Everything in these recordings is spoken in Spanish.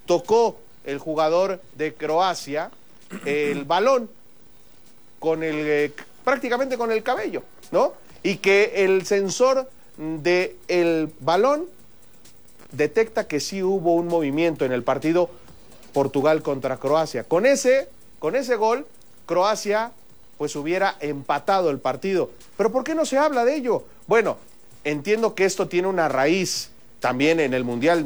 tocó el jugador de Croacia el balón con prácticamente con el cabello, ¿no? Y que el sensor del balón detecta que sí hubo un movimiento en el partido Portugal contra Croacia. Con ese gol, Croacia pues hubiera empatado el partido. ¿Pero por qué no se habla de ello? Bueno, entiendo que esto tiene una raíz también en el Mundial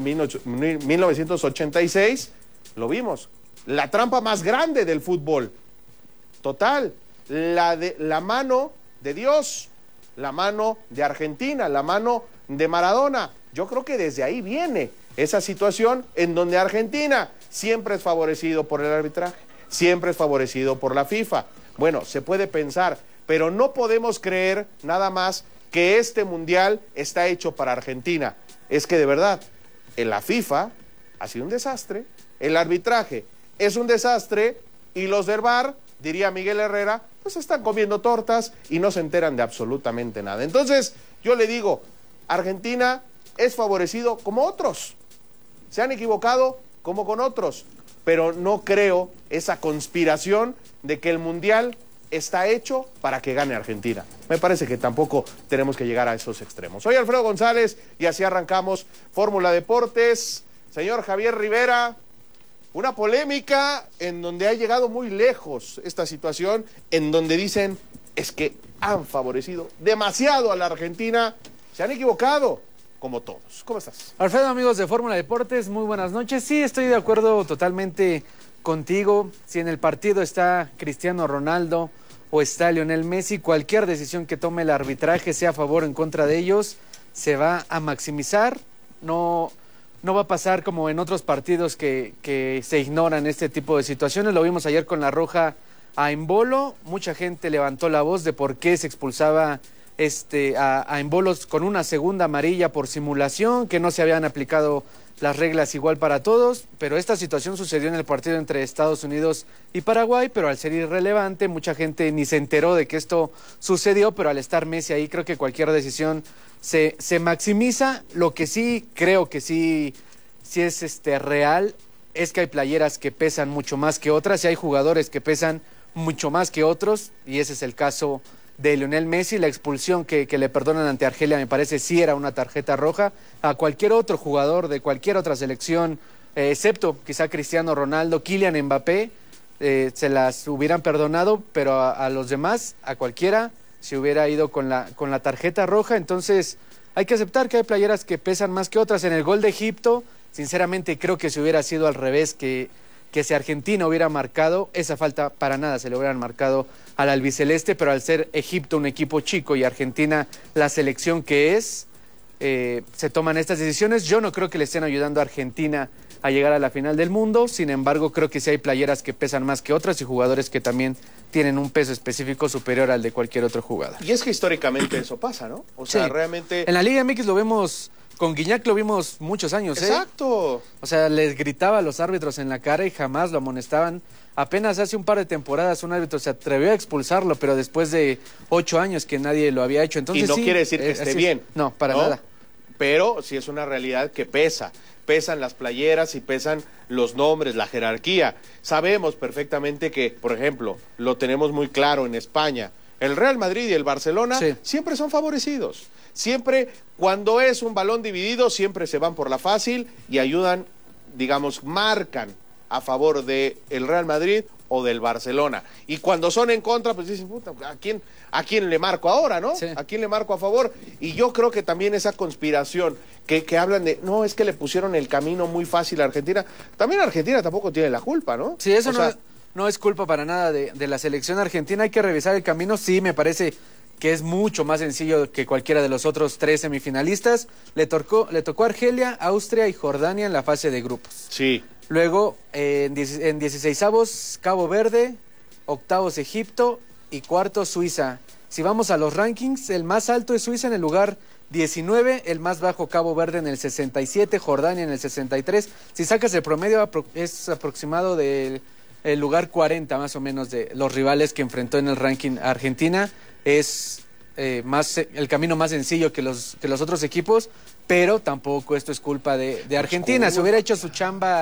1986, lo vimos, la trampa más grande del fútbol. Total, la mano de Dios, la mano de Argentina, la mano de Maradona. Yo creo que desde ahí viene esa situación en donde Argentina siempre es favorecido por el arbitraje, siempre es favorecido por la FIFA. Bueno, se puede pensar, pero no podemos creer nada más que este mundial está hecho para Argentina. Es que de verdad, en la FIFA ha sido un desastre, el arbitraje es un desastre y los del VAR, diría Miguel Herrera, pues están comiendo tortas y no se enteran de absolutamente nada. Entonces, yo le digo, Argentina es favorecido como otros, se han equivocado como con otros, pero no creo esa conspiración de que el Mundial está hecho para que gane Argentina. Me parece que tampoco tenemos que llegar a esos extremos. Soy Alfredo González y así arrancamos Fórmula Deportes. Señor Javier Rivera, una polémica en donde ha llegado muy lejos esta situación, en donde dicen es que han favorecido demasiado a la Argentina, se han equivocado, como todos. ¿Cómo estás? Alfredo, amigos de Fórmula Deportes, muy buenas noches. Sí, estoy de acuerdo totalmente contigo. Si en el partido está Cristiano Ronaldo o está Lionel Messi, cualquier decisión que tome el arbitraje, sea a favor o en contra de ellos, se va a maximizar. No va a pasar como en otros partidos que se ignoran este tipo de situaciones. Lo vimos ayer con la roja a Embolo. Mucha gente levantó la voz de por qué se expulsaba a Embolos con una segunda amarilla por simulación, que no se habían aplicado las reglas igual para todos, pero esta situación sucedió en el partido entre Estados Unidos y Paraguay, pero al ser irrelevante, mucha gente ni se enteró de que esto sucedió, pero al estar Messi ahí, creo que cualquier decisión se maximiza. Lo que sí creo que sí es real es que hay playeras que pesan mucho más que otras y hay jugadores que pesan mucho más que otros, y ese es el caso de Lionel Messi. La expulsión que le perdonan ante Argelia me parece sí era una tarjeta roja. A cualquier otro jugador de cualquier otra selección, excepto quizá Cristiano Ronaldo, Kylian Mbappé, se las hubieran perdonado, pero a los demás, a cualquiera, se hubiera ido con la tarjeta roja. Entonces hay que aceptar que hay playeras que pesan más que otras. En el gol de Egipto, sinceramente creo que si hubiera sido al revés, que si Argentina hubiera marcado, esa falta para nada se le hubieran marcado al albiceleste, pero al ser Egipto un equipo chico y Argentina la selección que es, se toman estas decisiones. Yo no creo que le estén ayudando a Argentina a llegar a la final del mundo, sin embargo creo que sí hay playeras que pesan más que otras y jugadores que también tienen un peso específico superior al de cualquier otro jugador. Y es que históricamente eso pasa, ¿no? O sea, sí, realmente... En la Liga MX lo vemos... Con Guiñac lo vimos muchos años, Exacto. O sea, les gritaba a los árbitros en la cara y jamás lo amonestaban. Apenas hace un par de temporadas un árbitro se atrevió a expulsarlo, pero después de 8 años que nadie lo había hecho. Entonces, y no sí, quiere decir que esté bien. No, para nada. Pero sí es una realidad que pesa. Pesan las playeras y pesan los nombres, la jerarquía. Sabemos perfectamente que, por ejemplo, lo tenemos muy claro en España, el Real Madrid y el Barcelona siempre son favorecidos. Siempre, cuando es un balón dividido, siempre se van por la fácil y ayudan, digamos, marcan a favor del Real Madrid o del Barcelona. Y cuando son en contra, pues dicen, puta, ¿a quién le marco ahora, no? Sí. ¿A quién le marco a favor? Y yo creo que también esa conspiración que hablan de, no, es que le pusieron el camino muy fácil a Argentina. También Argentina tampoco tiene la culpa, ¿no? Sí, eso no es culpa para nada de la selección argentina. Hay que revisar el camino. Sí, me parece que es mucho más sencillo que cualquiera de los otros 3 semifinalistas. Le tocó Argelia, Austria y Jordania en la fase de grupos. Sí. Luego, en 16avos, Cabo Verde, octavos Egipto y cuartos Suiza. Si vamos a los rankings, el más alto es Suiza en el lugar 19, el más bajo Cabo Verde en el 67, Jordania en el 63. Si sacas el promedio, es aproximado del lugar 40 más o menos de los rivales que enfrentó en el ranking Argentina. Es el camino más sencillo que los otros equipos, pero tampoco esto es culpa de Argentina. Si hubiera hecho su chamba